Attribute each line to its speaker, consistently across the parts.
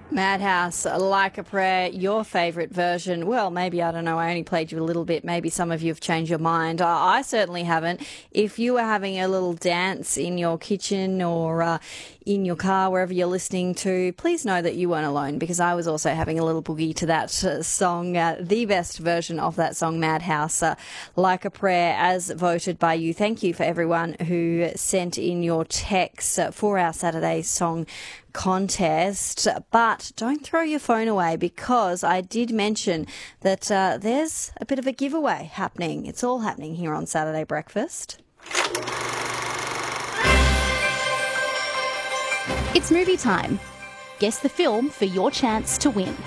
Speaker 1: Madhouse, Like a Prayer, your favourite version. Well, maybe, I don't know, I only played you a little bit. Maybe some of you have changed your mind. I certainly haven't. If you were having a little dance in your kitchen or in your car, wherever you're listening to, please know that you weren't alone, because I was also having a little boogie to that song, the best version of that song, Madhouse, Like a Prayer, as voted by you. Thank you for everyone who sent in your texts for our Saturday song contest. But don't throw your phone away, because I did mention that there's a bit of a giveaway happening. It's all happening here on Saturday Breakfast.
Speaker 2: It's movie time. Guess the film for your chance to win.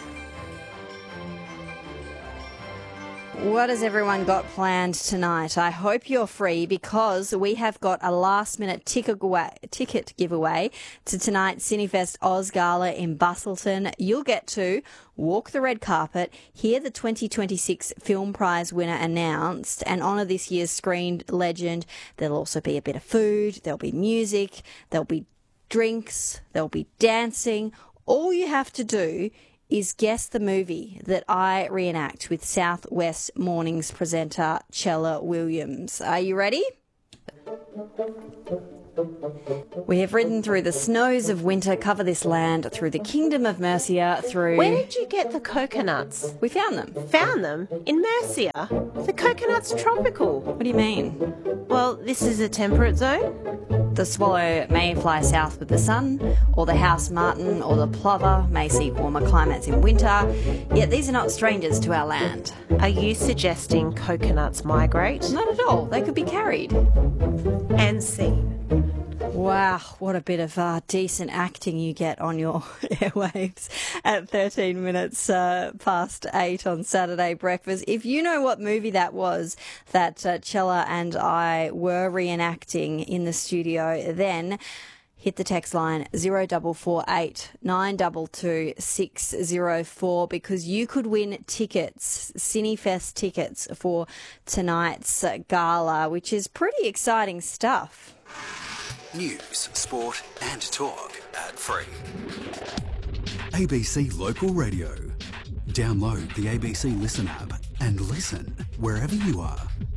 Speaker 1: What has everyone got planned tonight? I hope you're free, because we have got a last-minute ticket giveaway to tonight's Cinefest Oz Gala in Busselton. You'll get to walk the red carpet, hear the 2026 Film Prize winner announced, and honour this year's screened legend. There'll also be a bit of food, there'll be music, there'll be drinks, there'll be dancing. All you have to do is guess the movie that I reenact with South West Mornings presenter Chella Williams. Are you ready? We have ridden through the snows of winter, cover this land, through the kingdom of Mercia, through...
Speaker 3: Where did you get the coconuts?
Speaker 1: We found them.
Speaker 3: Found them? In Mercia? The coconut's tropical.
Speaker 1: What do you mean?
Speaker 3: Well, this is a temperate zone.
Speaker 1: The swallow may fly south with the sun, or the house martin or the plover may seek warmer climates in winter, yet these are not strangers to our land.
Speaker 3: Are you suggesting coconuts migrate?
Speaker 1: Not at all. They could be carried.
Speaker 3: And seen.
Speaker 1: Wow, what a bit of decent acting you get on your airwaves at 13 minutes past 8 on Saturday Breakfast. If you know what movie that was that Chella and I were reenacting in the studio, then hit the text line 0448 922 604, because you could win tickets, Cinefest tickets for tonight's gala, which is pretty exciting stuff.
Speaker 4: News, sport and talk ad-free. ABC Local Radio. Download the ABC Listen app and listen wherever you are.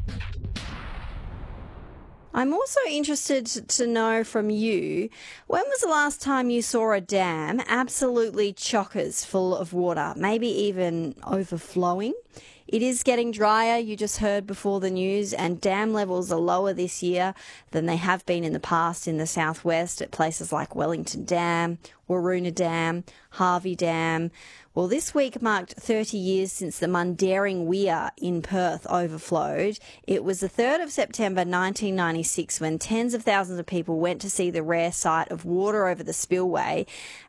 Speaker 1: I'm also interested to know from you, when was the last time you saw a dam absolutely chockers full of water, maybe even overflowing? It is getting drier, you just heard before the news, and dam levels are lower this year than they have been in the past in the southwest at places like Wellington Dam, Waroona Dam, Harvey Dam. Well, this week marked 30 years since the Mundaring Weir in Perth overflowed. It was the 3rd of September 1996 when tens of thousands of people went to see the rare sight of water over the spillway.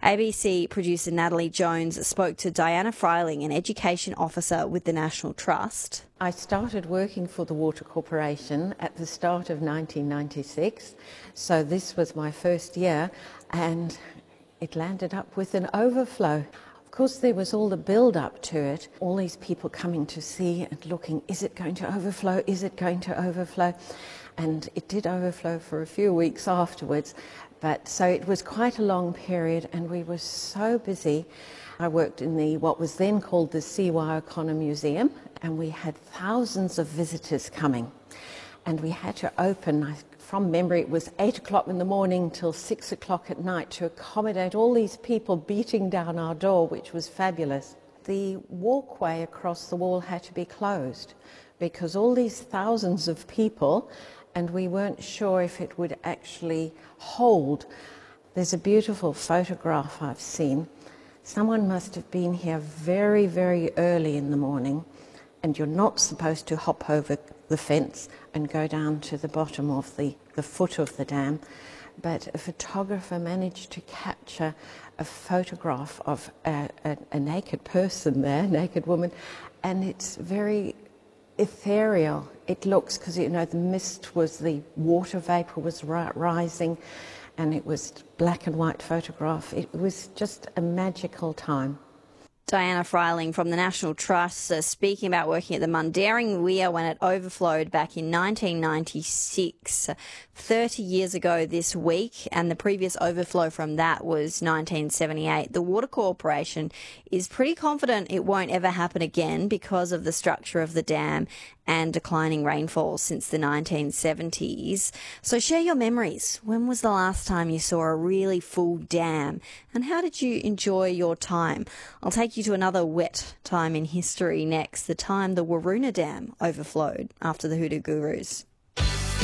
Speaker 1: ABC producer Natalie Jones spoke to Diana Freiling, an education officer with the National Trust.
Speaker 5: I started working for the Water Corporation at the start of 1996, so this was my first year, and it landed up with an overflow. Of course, there was all the build-up to it, all these people coming to see and looking, is it going to overflow, is it going to overflow? And it did overflow for a few weeks afterwards, but so it was quite a long period, and we were so busy. I worked in what was then called the C.Y. O'Connor Museum, and we had thousands of visitors coming, and we had to open, from memory, it was 8 o'clock in the morning till 6 o'clock at night to accommodate all these people beating down our door, which was fabulous. The walkway across the wall had to be closed because all these thousands of people, and we weren't sure if it would actually hold. There's a beautiful photograph I've seen. Someone must have been here very, very early in the morning, and you're not supposed to hop over the fence and go down to the bottom of the foot of the dam, but a photographer managed to capture a photograph of a naked person there, naked woman, and it's very ethereal. It looks, because the mist was, the water vapour was rising, and it was black and white photograph. It was just a magical time.
Speaker 1: Diana Freiling from the National Trust speaking about working at the Mundaring Weir when it overflowed back in 1996, 30 years ago this week, and the previous overflow from that was 1978. The Water Corporation is pretty confident it won't ever happen again because of the structure of the dam and declining rainfall since the 1970s. So share your memories. When was the last time you saw a really full dam? And how did you enjoy your time? I'll take you to another wet time in history next, the time the Waroona Dam overflowed after the Hoodoo Gurus.